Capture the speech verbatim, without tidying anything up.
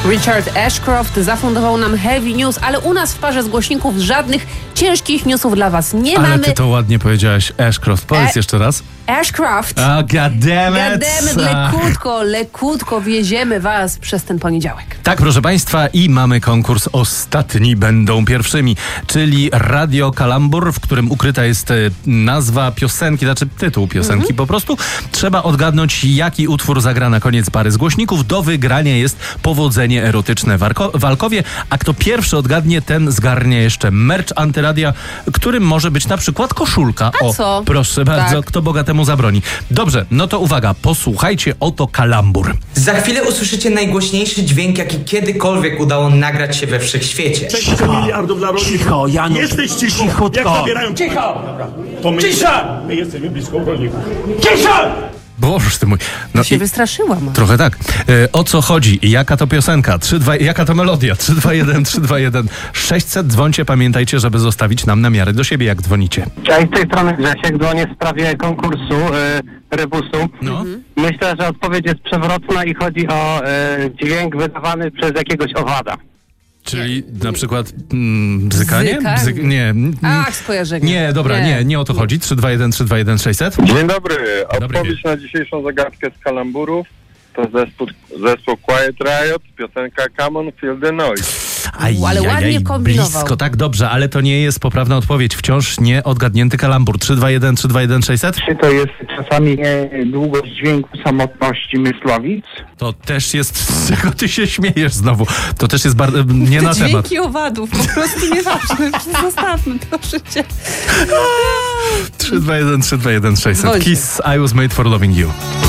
Richard Ashcroft zafundował nam Heavy News, ale u nas w parze z głośników żadnych ciężkich newsów dla was nie ale mamy. Ale ty to ładnie powiedziałaś, Ashcroft. Powiedz e- jeszcze raz. Ashcroft. Oh, goddammit. Goddammit, lekutko, lekutko wieziemy was przez ten poniedziałek. Tak, proszę państwa, i mamy konkurs Ostatni będą pierwszymi, czyli Radio Kalambur, w którym ukryta jest nazwa piosenki, znaczy tytuł piosenki mm-hmm. po prostu. Trzeba odgadnąć, jaki utwór zagra na koniec pary z głośników. Do wygrania jest powodzenie erotyczne w Alkowie, a kto pierwszy odgadnie, ten zgarnie jeszcze merch Antyradia, którym może być na przykład koszulka. A o, co? Proszę bardzo, tak. Kto bogatemu zabroni. Dobrze, no to uwaga, posłuchajcie, oto Kalambur. Za chwilę usłyszycie najgłośniejszy dźwięk, jaki kiedykolwiek udało nagrać się we wszechświecie. sześćset miliardów dla rolników. Cicho, Janusz. Jesteś cicho. Cichutko. Jak zabierają... Cicho! To my, Cisza! My jesteśmy blisko rolników. Cisza! Boże ty mój. No ja się i... wystraszyłam. Trochę tak. E, o co chodzi? Jaka to piosenka? trzy, dwa, jaka to melodia? trzy dwa jeden trzy dwa jeden sześćset. Dzwońcie, pamiętajcie, żeby zostawić nam namiary do siebie, jak dzwonicie. Cześć, z tej strony Grzesiek, dzwonię w sprawie konkursu y, Rebusu. No. Myślę, że odpowiedź jest przewrotna i chodzi o y, dźwięk wydawany przez jakiegoś owada. Czyli na przykład mm, bzykanie? Bzykanie. Bzyk, nie. Mm, Ach, skojarzenie. Nie, dobra, nie. nie, nie o to chodzi. trzy dwa jeden trzy dwa jeden sześćset. Dzień dobry. Dobry Odpowiedź wieczór. na dzisiejszą zagadkę z kalamburów to zespół, zespół Quiet Riot, piosenka Come On Feel The Noise. Aj, ale aj, ładnie aj, kombinował. blisko, tak, dobrze, ale to nie jest poprawna odpowiedź. Wciąż nie odgadnięty kalambur. trzy dwa jeden trzy dwa jeden sześćset. Czy to jest czasami e, długość dźwięku samotności Mysłowic? To też jest, z czego ty się śmiejesz znowu. To też jest bardzo nie na Te temat. dźwięki owadów, po prostu nieważne. Zostawmy, proszę cię. trzy dwa jeden trzy dwa jeden sześćset. Dzwońcie. Kiss, I was made for loving you.